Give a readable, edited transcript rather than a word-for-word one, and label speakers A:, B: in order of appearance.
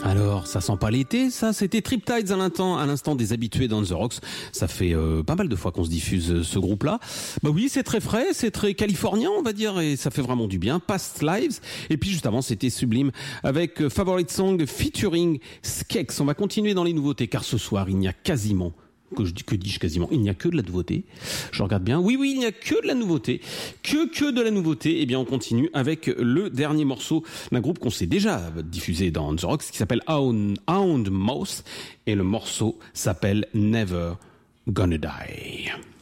A: Alors, ça sent pas l'été, ça. C'était Triptides à l'instant des habitués dans The Rocks. Ça fait pas mal de fois qu'on se diffuse ce groupe-là. Bah oui, c'est très frais, c'est très californien, on va dire, et ça fait vraiment du bien. Past Lives. Et puis juste avant, c'était Sublime avec Favorite Song featuring Skex. On va continuer dans les nouveautés, car ce soir, il n'y a quasiment... Que dis-je quasiment? Il n'y a que de la nouveauté. Je regarde bien. Oui, il n'y a que de la nouveauté. Que de la nouveauté. Eh bien, on continue avec le dernier morceau d'un groupe qu'on s'est déjà diffusé dans The Rocks, qui s'appelle Hound Mouse. Et le morceau s'appelle Never Gonna Die.